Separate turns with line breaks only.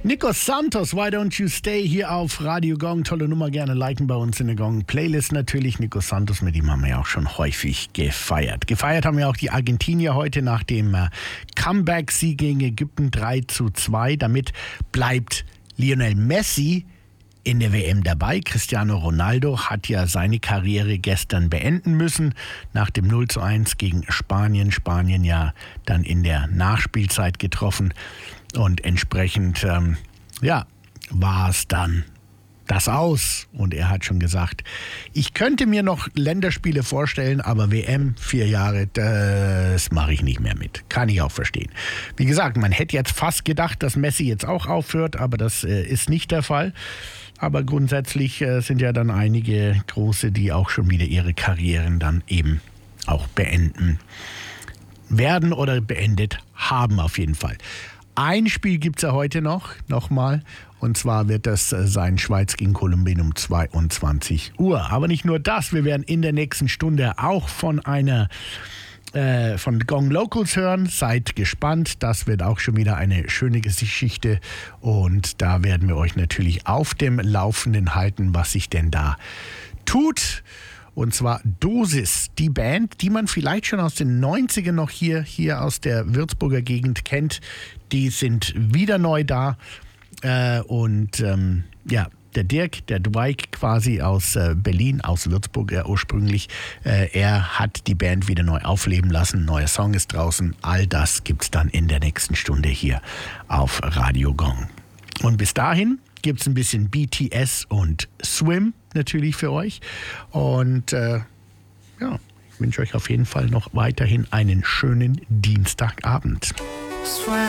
Nico Santos, Why Don't You Stay, hier auf Radio Gong. Tolle Nummer, gerne liken bei uns in der Gong-Playlist natürlich. Nico Santos, mit ihm haben wir ja auch schon häufig gefeiert. Gefeiert haben wir auch die Argentinier heute nach dem Comeback-Sieg gegen Ägypten 3:2. Damit bleibt Lionel Messi in der WM dabei. Cristiano Ronaldo hat ja seine Karriere gestern beenden müssen nach dem 0:1 gegen Spanien. Spanien ja dann in der Nachspielzeit getroffen und entsprechend war es dann das aus. Und er hat schon gesagt, ich könnte mir noch Länderspiele vorstellen, aber WM 4 Jahre, das mache ich nicht mehr mit. Kann ich auch verstehen. Wie gesagt, man hätte jetzt fast gedacht, dass Messi jetzt auch aufhört, aber das ist nicht der Fall. Aber grundsätzlich sind ja dann einige Große, die auch schon wieder ihre Karrieren dann eben auch beenden werden oder beendet haben auf jeden Fall. Ein Spiel gibt es ja heute nochmal. Und zwar wird das sein Schweiz gegen Kolumbien um 22 Uhr. Aber nicht nur das, wir werden in der nächsten Stunde auch von Gong Locals hören. Seid gespannt, das wird auch schon wieder eine schöne Geschichte. Und da werden wir euch natürlich auf dem Laufenden halten, was sich denn da tut. Und zwar Dosis, die Band, die man vielleicht schon aus den 90ern noch hier aus der Würzburger Gegend kennt. Die sind wieder neu da. Der Dirk, der Dwight quasi aus Berlin, aus Würzburg ursprünglich, er hat die Band wieder neu aufleben lassen. Neuer Song ist draußen. All das gibt's dann in der nächsten Stunde hier auf Radio Gong. Und bis dahin gibt's ein bisschen BTS und Swim natürlich für euch. Und ich wünsche euch auf jeden Fall noch weiterhin einen schönen Dienstagabend.